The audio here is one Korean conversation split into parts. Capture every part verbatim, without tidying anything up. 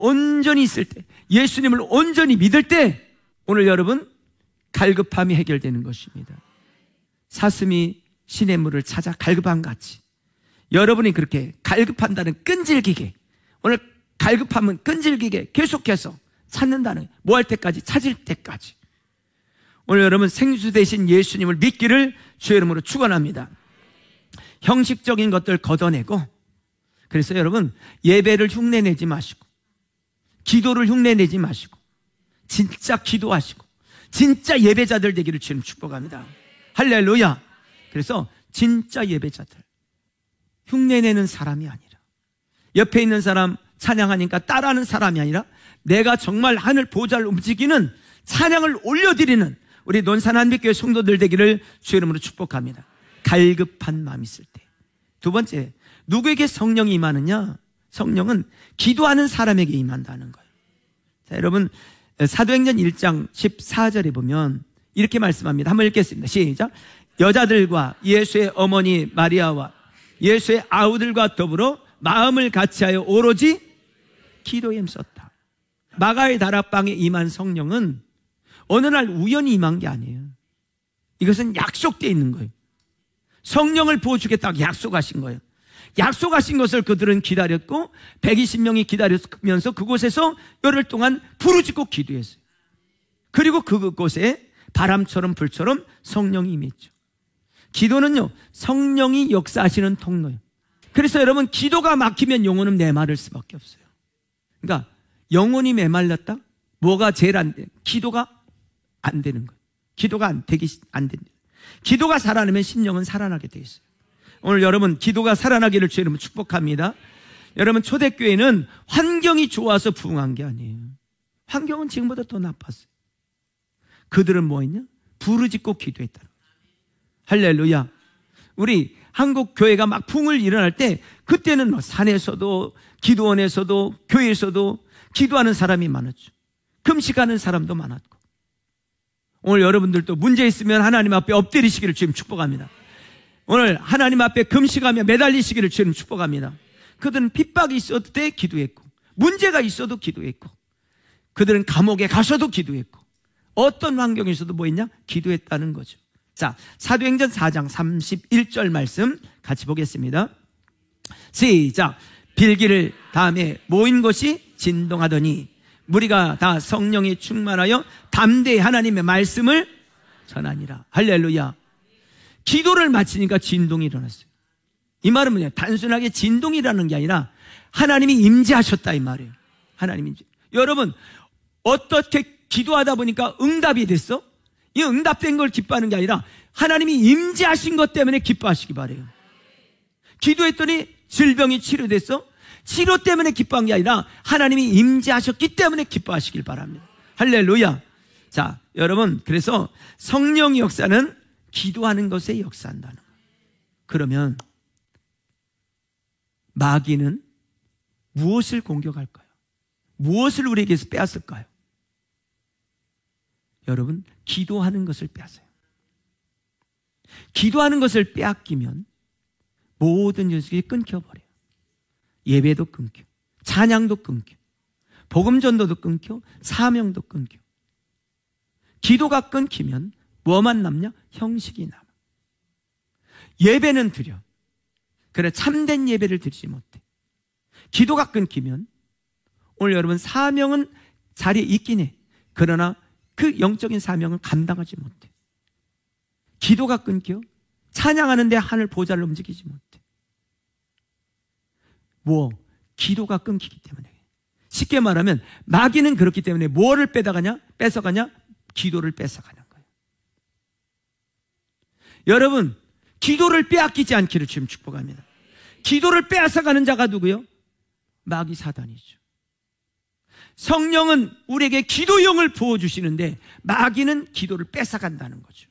온전히 있을 때, 예수님을 온전히 믿을 때 오늘 여러분 갈급함이 해결되는 것입니다. 사슴이 시냇물을 찾아 갈급한 같이 여러분이 그렇게 갈급한다는 끈질기게, 오늘 갈급함은 끈질기게 계속해서 찾는다는, 뭐 할 때까지? 찾을 때까지. 오늘 여러분 생수 대신 예수님을 믿기를 주의 이름으로 축원합니다. 형식적인 것들 걷어내고, 그래서 여러분 예배를 흉내내지 마시고, 기도를 흉내내지 마시고, 진짜 기도하시고 진짜 예배자들 되기를 주님 축복합니다. 할렐루야. 그래서 진짜 예배자들, 흉내내는 사람이 아니라, 옆에 있는 사람 찬양하니까 따라하는 사람이 아니라, 내가 정말 하늘 보좌를 움직이는 찬양을 올려드리는 우리 논산한빛교회 성도들 되기를 주의 이름으로 축복합니다. 갈급한 마음이 있을 때. 두 번째, 누구에게 성령이 임하느냐? 성령은 기도하는 사람에게 임한다는 거예요. 자, 여러분 사도행전 일 장 십사 절에 보면 이렇게 말씀합니다. 한번 읽겠습니다. 시작. 여자들과 예수의 어머니 마리아와 예수의 아우들과 더불어 마음을 같이하여 오로지 기도에 힘썼다. 마가의 다락방에 임한 성령은 어느 날 우연히 임한 게 아니에요. 이것은 약속되어 있는 거예요. 성령을 부어주겠다고 약속하신 거예요. 약속하신 것을 그들은 기다렸고 백이십 명이 기다리면서 그곳에서 열흘 동안 부르짖고 기도했어요. 그리고 그곳에 바람처럼 불처럼 성령이 임했죠. 기도는요, 성령이 역사하시는 통로예요. 그래서 여러분 기도가 막히면 영혼은 메마를 수밖에 없어요. 그러니까 영혼이 메말랐다? 뭐가 제일 안 돼? 기도가 안 되는 거예요. 기도가 안 되기 안 된다. 기도가 살아나면 심령은 살아나게 돼 있어요. 오늘 여러분 기도가 살아나기를 주의 이름으로 축복합니다. 여러분 초대교회는 환경이 좋아서 부흥한 게 아니에요. 환경은 지금보다 더 나빴어요. 그들은 뭐 했냐? 부르짖고 기도했다. 할렐루야. 우리 한국 교회가 막 풍을 일어날 때 그때는 뭐 산에서도 기도원에서도 교회에서도 기도하는 사람이 많았죠. 금식하는 사람도 많았고. 오늘 여러분들도 문제 있으면 하나님 앞에 엎드리시기를 주님 축복합니다. 오늘 하나님 앞에 금식하며 매달리시기를 주님 축복합니다. 그들은 핍박이 있어도 때 기도했고, 문제가 있어도 기도했고, 그들은 감옥에 가셔도 기도했고, 어떤 환경에서도 뭐 했냐? 기도했다는 거죠. 자, 사도행전 사 장 삼십일 절 말씀 같이 보겠습니다. 시작. 빌기를 다음에 모인 것이 진동하더니 무리가 다 성령이 충만하여 담대히 하나님의 말씀을 전하니라. 할렐루야. 기도를 마치니까 진동이 일어났어요. 이 말은 뭐냐? 단순하게 진동이라는 게 아니라 하나님이 임재하셨다 이 말이에요. 하나님이 임재. 여러분 어떻게 기도하다 보니까 응답이 됐어? 이 응답된 걸 기뻐하는 게 아니라 하나님이 임재하신 것 때문에 기뻐하시기 바래요. 기도했더니 질병이 치료됐어? 치료 때문에 기뻐한 게 아니라 하나님이 임재하셨기 때문에 기뻐하시길 바랍니다. 할렐루야. 자, 여러분 그래서 성령의 역사는 기도하는 것에 역사한다는 거예요. 그러면 마귀는 무엇을 공격할까요? 무엇을 우리에게서 빼앗을까요? 여러분 기도하는 것을 빼앗아요. 기도하는 것을 빼앗기면 모든 것이 끊겨버려요. 예배도 끊겨, 찬양도 끊겨, 복음전도도 끊겨, 사명도 끊겨. 기도가 끊기면 뭐만 남냐? 형식이 남아. 예배는 드려. 그래 참된 예배를 드리지 못해. 기도가 끊기면 오늘 여러분 사명은 자리에 있긴 해. 그러나 그 영적인 사명은 감당하지 못해. 기도가 끊겨. 찬양하는데 하늘 보좌를 움직이지 못해. 뭐? 기도가 끊기기 때문에. 쉽게 말하면 마귀는 그렇기 때문에 뭐를 빼다가냐? 뺏어가냐? 기도를 뺏어가는 거예요. 여러분 기도를 빼앗기지 않기를 주님 축복합니다. 기도를 빼앗아가는 자가 누구요? 마귀 사단이죠. 성령은 우리에게 기도용을 부어주시는데 마귀는 기도를 뺏어간다는 거죠.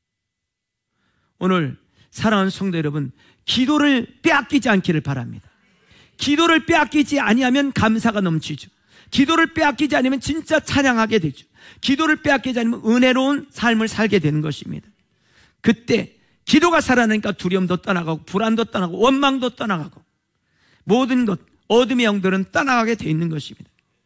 오늘 사랑하는 성도 여러분, 기도를 빼앗기지 않기를 바랍니다. 기도를 빼앗기지 아니하면 감사가 넘치죠. 기도를 빼앗기지 않으면 진짜 찬양하게 되죠. 기도를 빼앗기지 않으면 은혜로운 삶을 살게 되는 것입니다. 그때 기도가 살아나니까 두려움도 떠나가고 불안도 떠나고 원망도 떠나가고 모든 것, 어둠의 영들은 떠나가게 돼 있는 것입니다.